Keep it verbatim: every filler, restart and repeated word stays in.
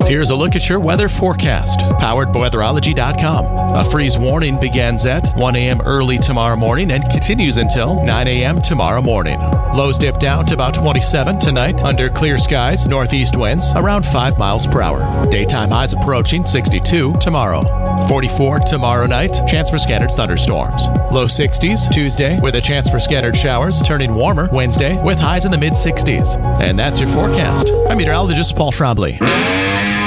Here's a look at your weather forecast, powered by weatherology dot com. A freeze warning begins at one a.m. early tomorrow morning and continues until nine a.m. tomorrow morning. Lows dip down to about twenty-seven tonight under clear skies, northeast winds around five miles per hour. Daytime highs approaching sixty-two tomorrow. forty-four tomorrow night, chance for scattered thunderstorms. Low sixties Tuesday with a chance for scattered showers, turning warmer Wednesday with highs in the mid sixties. And that's your forecast. I'm meteorologist Paul Trombley.